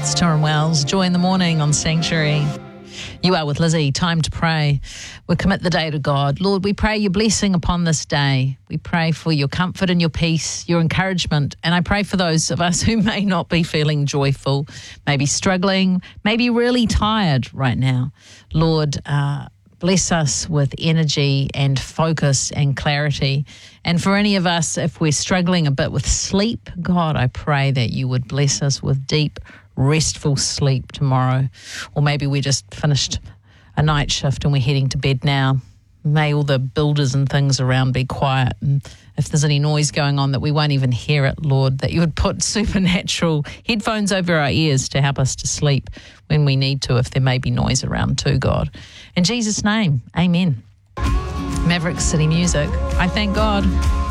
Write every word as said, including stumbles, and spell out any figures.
It's Torrin Wells, Joy in the Morning on Sanctuary. You are with Lizzie. Time to pray. We commit the day to God. Lord, we pray your blessing upon this day. We pray for your comfort and your peace, your encouragement. And I pray for those of us who may not be feeling joyful, maybe struggling, maybe really tired right now. Lord, uh, bless us with energy and focus and clarity. And for any of us, if we're struggling a bit with sleep, God, I pray that you would bless us with deep, restful sleep tomorrow. Or maybe we just finished a night shift and we're heading to bed now. May all the builders and things around be quiet. And if there's any noise going on that we won't even hear it, Lord, that you would put supernatural headphones over our ears to help us to sleep when we need to, if there may be noise around too, God. In Jesus' name, amen. Maverick City Music. I thank God.